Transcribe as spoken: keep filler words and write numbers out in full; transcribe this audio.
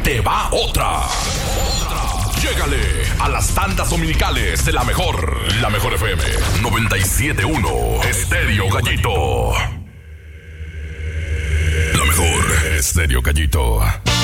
te va otra. Llégale a las tandas dominicales de la mejor, la mejor F M noventa y siete punto uno, Estéreo Gallito. La mejor, Estéreo Gallito.